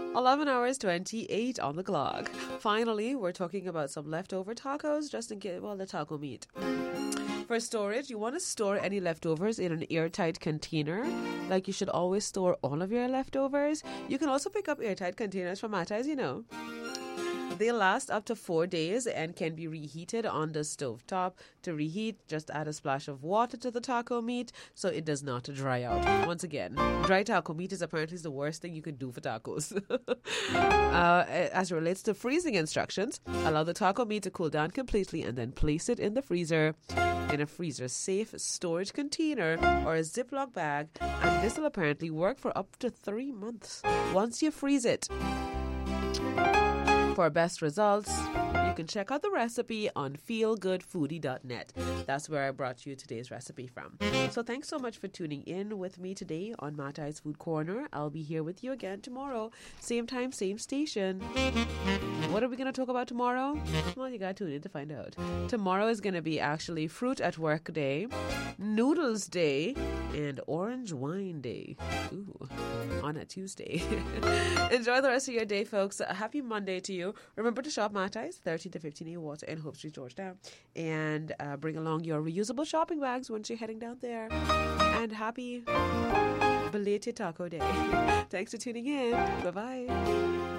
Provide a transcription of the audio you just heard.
11 hours 28 on the clock. Finally, we're talking about some leftover tacos just in case, well, the taco meat. For storage, you want to store any leftovers in an airtight container. Like you should always store all of your leftovers. You can also pick up airtight containers from Matas, you know. They last up to 4 days and can be reheated on the stove top. To reheat, just add a splash of water to the taco meat so it does not dry out. Once again, dry taco meat is apparently the worst thing you can do for tacos. As it relates to freezing instructions, allow the taco meat to cool down completely and then place it in the freezer in a freezer-safe storage container or a Ziploc bag, and this will apparently work for up to 3 months. Once you freeze it, for best results, you can check out the recipe on feelgoodfoodie.net. That's where I brought you today's recipe from. So thanks so much for tuning in with me today on Matai's Food Corner. I'll be here with you again tomorrow. Same time, same station. What are we going to talk about tomorrow? Well, you got to tune in to find out. Tomorrow is going to be actually Fruit at Work Day, Noodles Day, and Orange Wine Day. Ooh, on a Tuesday. Enjoy the rest of your day, folks. A happy Monday to you. Remember to shop Matai's, 13 to 15A Water in Hope Street, Georgetown. And bring along your reusable shopping bags once you're heading down there. And happy belated Taco Day. Thanks for tuning in. Bye-bye.